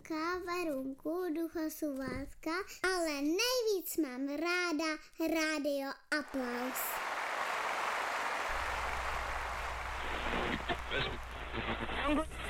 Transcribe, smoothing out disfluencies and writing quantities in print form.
Vlka, Varunku, Duchosu Válka, ale nejvíc mám ráda Rádio Aplaus.